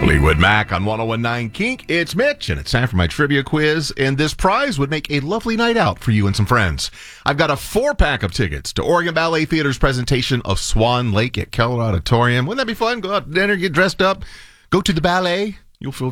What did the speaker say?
Fleetwood Mac on 101.9 Kink. It's Mitch, and it's time for my trivia quiz, and this prize would make a lovely night out for you and some friends. I've got a 4-pack of tickets to Oregon Ballet Theater's presentation of Swan Lake at Keller Auditorium. Wouldn't that be fun? Go out to dinner, get dressed up, go to the ballet. You'll feel